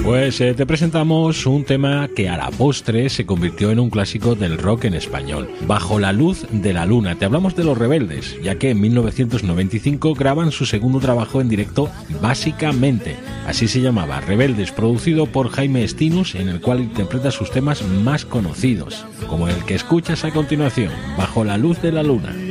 Pues te presentamos un tema que a la postre se convirtió en un clásico del rock en español, Bajo la luz de la luna. Te hablamos de Los Rebeldes, ya que en 1995 graban su segundo trabajo en directo, Básicamente. Así se llamaba, Rebeldes, producido por Jaime Estinus, en el cual interpreta sus temas más conocidos, como el que escuchas a continuación, Bajo la luz de la luna.